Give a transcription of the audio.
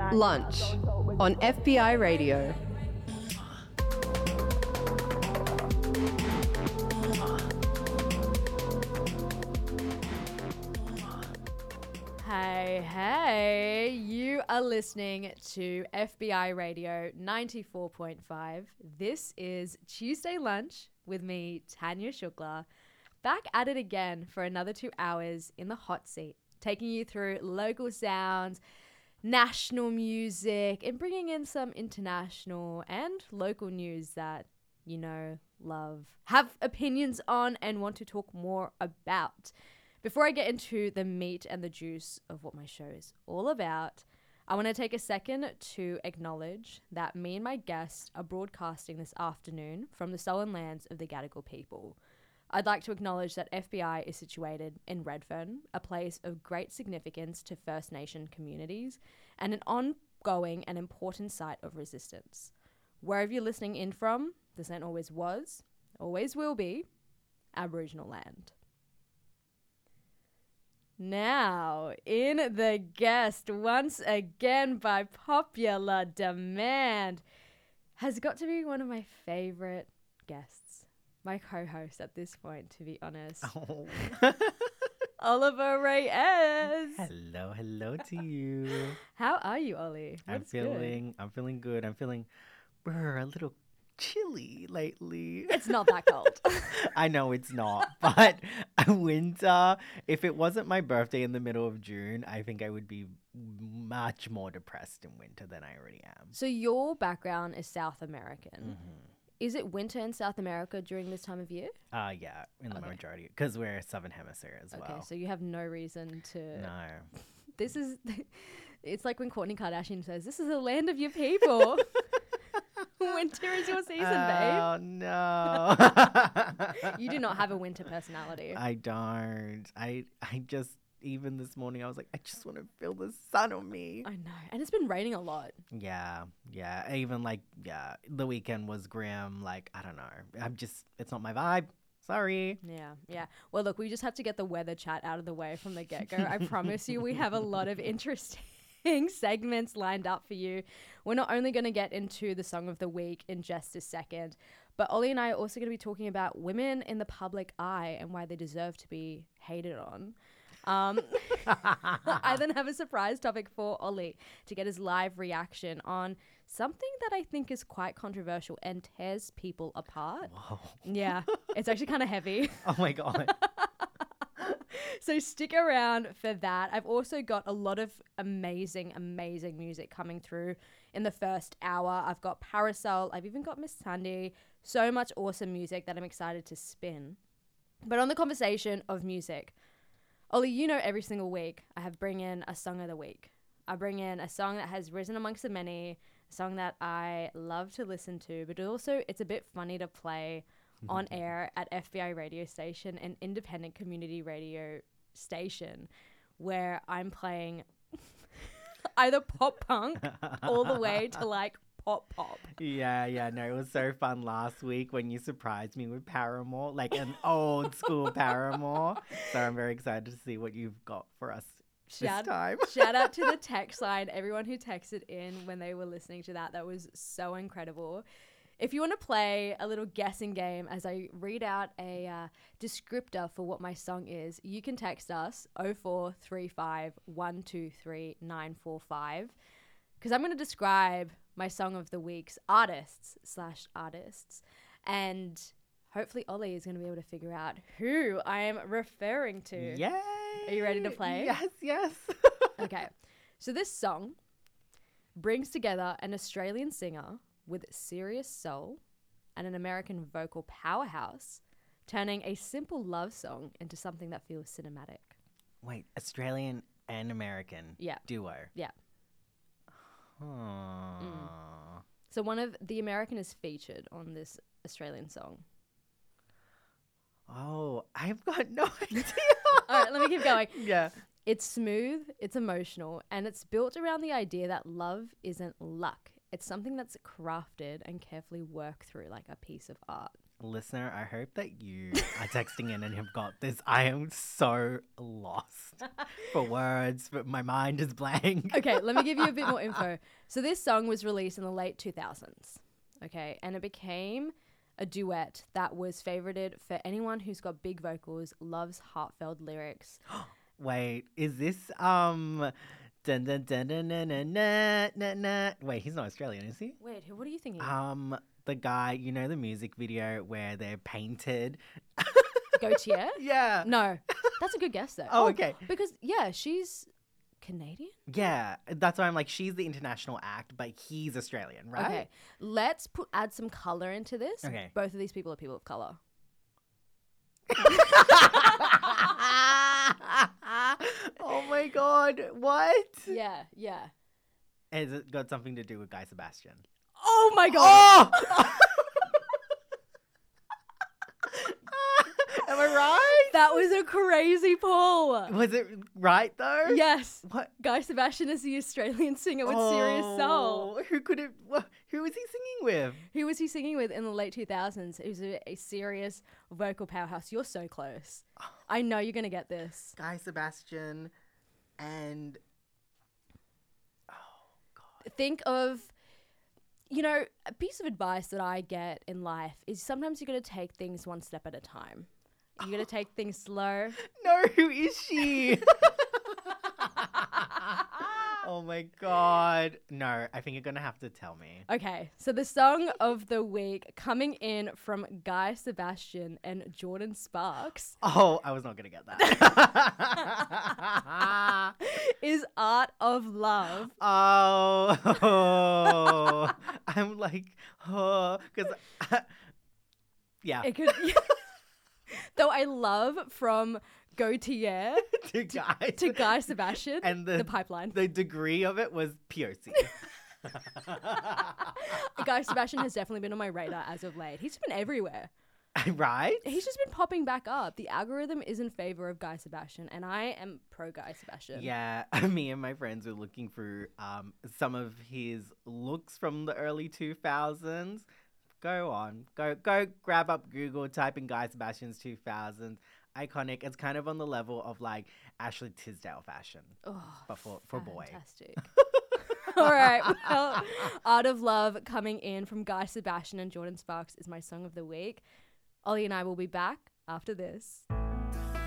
Lunch on FBI Radio. Hey, you are listening to FBI Radio 94.5. This is Tuesday Lunch with me, Tanya Shukla, back at it again for another 2 hours in the hot seat, taking you through local sounds, national music, and bringing in some international and local news that, you know, love, have opinions on, and want to talk more about. Before I get into the meat and the juice of what my show is all about, I want to take a second to acknowledge that me and my guest are broadcasting this afternoon from the stolen lands of the Gadigal people. I'd like to acknowledge that FBI is situated in Redfern, a place of great significance to First Nation communities and an ongoing and important site of resistance. Wherever you're listening in from, this land always was, always will be, Aboriginal land. Now, in the guest, once again by popular demand, has got to be one of my favorite guests. My co-host at this point, to be honest. Oh. Oliver Reyes. Hello to you. How are you, Ollie? I'm feeling good. I'm feeling a little chilly lately. It's not that cold. I know it's not, but winter, if it wasn't my birthday in the middle of June, I think I would be much more depressed in winter than I already am. So your background is South American. Mm-hmm. Is it winter in South America during this time of year? Yeah, in the majority, because we're Southern Hemisphere as well. Okay, so you have no reason to... No. This is... It's like when Kourtney Kardashian says, this is the land of your people. Winter is your season, babe. Oh, no. You do not have a winter personality. I don't. I just, even this morning, I was like, I just want to feel the sun on me. I know. And it's been raining a lot. Yeah. Even the weekend was grim. Like, I don't know. It's not my vibe. Sorry. Yeah. Well, look, we just have to get the weather chat out of the way from the get-go. I promise you we have a lot of interesting segments lined up for you. We're not only going to get into the song of the week in just a second, but Ollie and I are also going to be talking about women in the public eye and why they deserve to be hated on. I then have a surprise topic for Ollie to get his live reaction on something that I think is quite controversial and tears people apart. Whoa. Yeah, it's actually kind of heavy. Oh my God. So stick around for that. I've also got a lot of amazing music coming through in the first hour. I've got Parasol. I've even got Miss Sandy. So much awesome music that I'm excited to spin. But on the conversation of music, Ollie, you know every single week I have bring in a song of the week. I bring in a song that has risen amongst the many, a song that I love to listen to, but also it's a bit funny to play on air at FBI radio station, an independent community radio station, where I'm playing either pop punk all the way to like pop. Yeah. No, it was so fun last week when you surprised me with Paramore, like an old school Paramore. So I'm very excited to see what you've got for us this time. Shout out to the text line, everyone who texted in when they were listening to that. That was so incredible. If you want to play a little guessing game as I read out a descriptor for what my song is, you can text us 0435 123 945 because I'm going to describe my song of the week's artists, and hopefully Ollie is going to be able to figure out who I am referring to. Yay! Are you ready to play? Yes. Okay, so this song brings together an Australian singer with serious soul and an American vocal powerhouse, turning a simple love song into something that feels cinematic. Wait, Australian and American duo? Yeah. Huh. So one of the American is featured on this Australian song. Oh, I've got no idea. All right, let me keep going. Yeah. It's smooth, it's emotional, and it's built around the idea that love isn't luck. It's something that's crafted and carefully worked through like a piece of art. Listener, I hope that you are texting in and have got this. I am so lost for words, but my mind is blank. Okay, let me give you a bit more info. So this song was released in the late 2000s, okay? And it became a duet that was favorited for anyone who's got big vocals, loves heartfelt lyrics. Wait, is this dun dun dun dun dun dun dun dun dun dun. Wait, he's not Australian, is he? Wait, what are you thinking? The guy, you know the music video where they're painted? Gautier? Yeah. No, that's a good guess though. Oh, okay. Because yeah, she's Canadian. Yeah, that's why I'm like, she's the international act, but he's Australian, right? Okay, let's add some color into this. Okay. Both of these people are people of color. Oh my god, what? Yeah. Has it got something to do with Guy Sebastian? Oh my god. Oh! Am I right? That was a crazy pull. Was it right though? Yes. What? Guy Sebastian is the Australian singer with Serious Soul. Who could it? Who was he singing with? Who was he singing with in the late 2000s? He was a serious vocal powerhouse. You're so close. I know you're going to get this. Guy Sebastian and... Think of, a piece of advice that I get in life is sometimes you got to take things one step at a time. You got to take things slow. No, who is she? Oh my god. No, I think you're going to have to tell me. Okay, so the song of the week coming in from Guy Sebastian and Jordan Sparks Oh, I was not going to get that. is Art of Love. Oh. I'm like, because... yeah. It could, though I love from Gautier To Guy. to Guy Sebastian, And the pipeline. The degree of it was POC. Guy Sebastian has definitely been on my radar as of late. He's been everywhere. Right? He's just been popping back up. The algorithm is in favor of Guy Sebastian, and I am pro Guy Sebastian. Yeah, me and my friends were looking through some of his looks from the early 2000s. Go on. Go grab up Google, type in Guy Sebastian's 2000s. Iconic. It's kind of on the level of like Ashley Tisdale fashion. Oh, But for boy. fantastic. All right. Well, Art of Love coming in from Guy Sebastian and Jordan Sparks is my song of the week. Ollie and I will be back after this.